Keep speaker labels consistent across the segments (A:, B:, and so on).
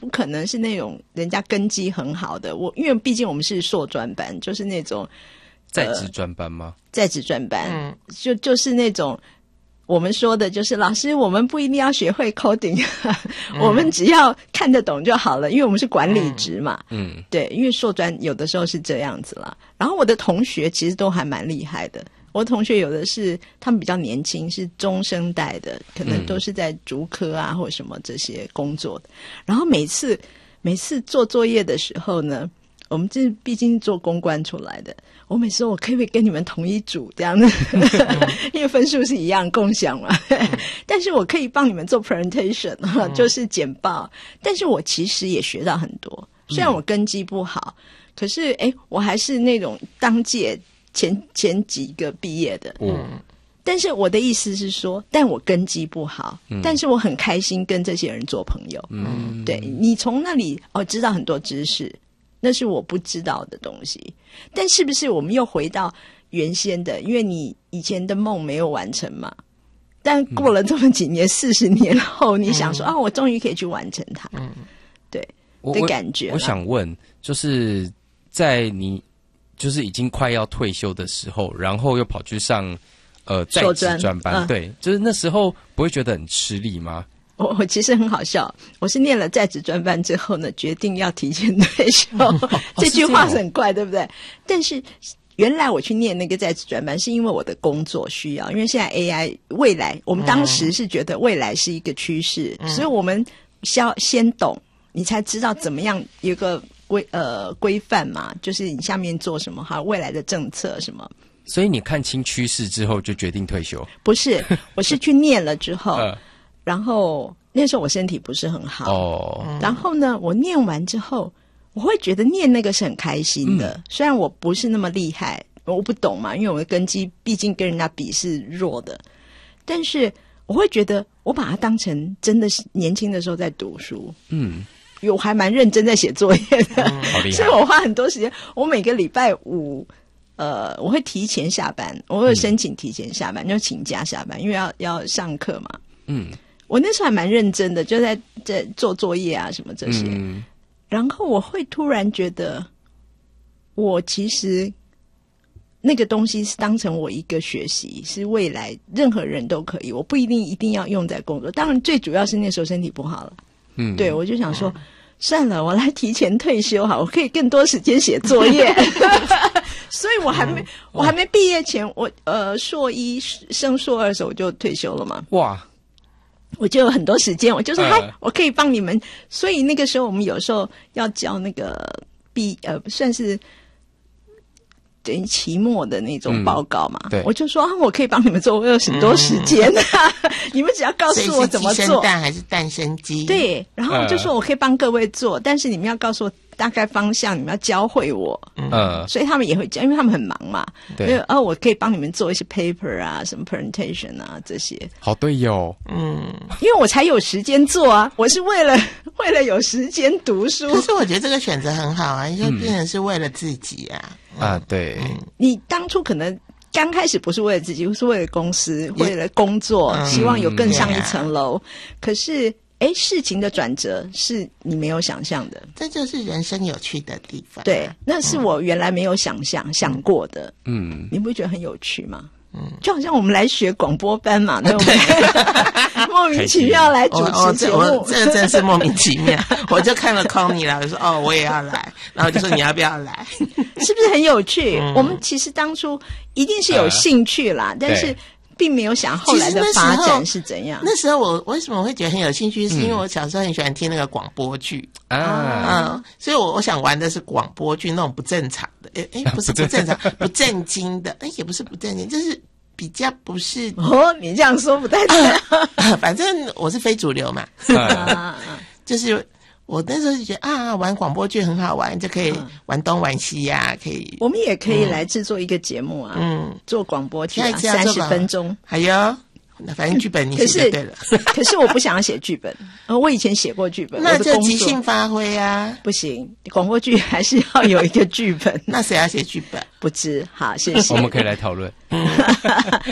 A: 不可能是那种人家根基很好的。因为毕竟我们是硕专班，就是那种
B: 在职专班吗？
A: 在职专班，就是那种我们说的就是老师，我们不一定要学会 coding， 我们只要看得懂就好了，因为我们是管理职嘛。对，因为硕专有的时候是这样子啦。然后我的同学其实都还蛮厉害的，我的同学有的是他们比较年轻，是中生代的，可能都是在竹科啊或者什么这些工作的。然后每次做作业的时候呢，我们这毕竟做公关出来的，我每次说我可不可以跟你们同一组这样的因为分数是一样共享嘛但是我可以帮你们做 presentation 就是简报。但是我其实也学到很多，虽然我根基不好，可是我还是那种当届前几个毕业的。但是我的意思是说，但我根基不好，但是我很开心跟这些人做朋友。对，你从那里知道很多知识，那是我不知道的东西。但是不是我们又回到原先的，因为你以前的梦没有完成嘛，但过了这么几年，40年后你想说我终于可以去完成它。对的感觉。
B: 我想问，就是在你就是已经快要退休的时候，然后又跑去上在职专班，对，就是那时候不会觉得很吃力吗？
A: 我其实很好笑，我是念了在职专班之后呢，决定要提前退休。这句话是很怪，对不对？但是原来我去念那个在职专班是因为我的工作需要，因为现在 AI 未来，我们当时是觉得未来是一个趋势，所以我们先懂，你才知道怎么样有个规范嘛，就是你下面做什么，还有未来的政策什么。
B: 所以你看清趋势之后就决定退休？不
A: 是，我是去念了之后然后那时候我身体不是很好然后呢我念完之后，我会觉得念那个是很开心的。虽然我不是那么厉害，我不懂嘛，因为我的根基毕竟跟人家比是弱的，但是我会觉得我把它当成真的是年轻的时候在读书。我还蛮认真在写作业的所以我花很多时间。我每个礼拜五我会提前下班，我会申请提前下班，就请假下班，因为要上课嘛。我那时候还蛮认真的，就在做作业啊什么这些。然后我会突然觉得，我其实那个东西是当成我一个学习，是未来任何人都可以，我不一定要用在工作。当然最主要是那时候身体不好了。对，我就想说算了，我来提前退休好，我可以更多时间写作业所以我还没毕业前，我硕一升硕二的时候我就退休了嘛。哇，我就有很多时间，我就说我可以帮你们。所以那个时候我们有时候要交那个算是等于期末的那种报告嘛。我就说我可以帮你们做，我有很多时间你们只要告诉我怎么做。
C: 所以是鸡生蛋还是蛋生鸡？
A: 对，然后我就说我可以帮各位做，但是你们要告诉我大概方向，你们要教会我。所以他们也会教，因为他们很忙嘛。对，我可以帮你们做一些 paper 啊，什么 presentation 啊这些。
B: 好对哟。
A: 因为我才有时间做啊，我是为了有时间读书。
C: 可是我觉得这个选择很好啊，就变成是为了自己啊。
B: 对。
A: 你当初可能刚开始不是为了自己，是为了公司，为了工作，希望有更上一层楼。可是事情的转折是你没有想象的，
C: 这就是人生有趣的地方。
A: 对，那是我原来没有想过的。你不会觉得很有趣吗？就好像我们来学广播班嘛，对不对？莫名其妙来主持节目，
C: 这真是莫名其妙。我就看了 Connie 了，我就说我也要来，然后就说你要不要来？
A: 是不是很有趣？我们其实当初一定是有兴趣啦，但是并没有想后来的发展是怎样。
C: 那时候我为什么会觉得很有兴趣，是因为我小时候很喜欢听那个广播剧所以我想玩的是广播剧那种不正常的，不是不正常不正经的，也不是不正经，就是比较不是
A: 你这样说不太对
C: 反正我是非主流嘛就是我那时候就觉得玩广播剧很好玩，就可以玩东玩西可以。
A: 我们也可以来制作一个节目做广播剧30分钟。
C: 还有反正剧本你写就对了
A: 可是我不想要写剧本我以前写过剧本，
C: 那就即兴发挥
A: 不行，广播剧还是要有一个剧本
C: 那谁要写剧本？
A: 不知。好，谢谢
B: 我们可以来讨论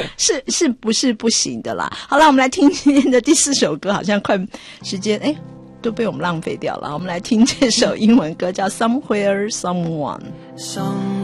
A: 是不是不行的啦。好了，我们来听今天的第4首歌，好像快时间都被我们浪费掉了。我们来听这首英文歌，叫 Somewhere Someone。